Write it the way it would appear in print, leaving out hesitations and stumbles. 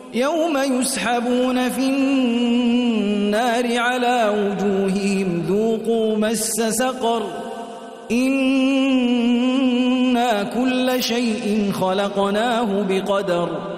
يوم يسحبون في النار على وجوههم ذوقوا مس سقر إنا كل شيء خلقناه بقدر